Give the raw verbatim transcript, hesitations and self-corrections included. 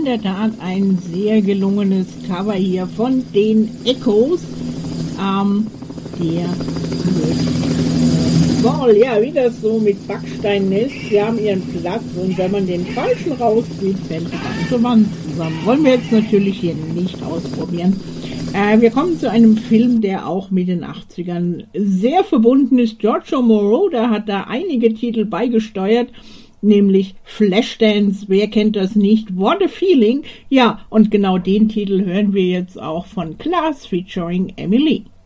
der Tat ein sehr gelungenes Cover hier von den Echoes. Ähm, der Ball, ja, wie das so mit Backsteinen ist. Sie haben ihren Platz und wenn man den falschen rauszieht, fällt die ganze Wand zusammen. Wollen wir jetzt natürlich hier nicht ausprobieren. Äh, wir kommen zu einem Film, der auch mit den achtzigern sehr verbunden ist. Giorgio Moroder hat da einige Titel beigesteuert, nämlich Flashdance, wer kennt das nicht? What a Feeling. Ja, und genau den Titel hören wir jetzt auch von Klaas featuring Emily.